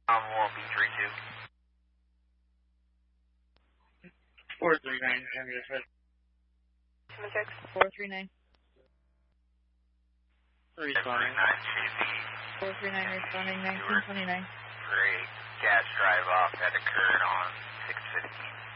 Won't be 32. 439, have your foot. 439. Responding. 439 responding, 1929. Great. Gas drive off that occurred on 615.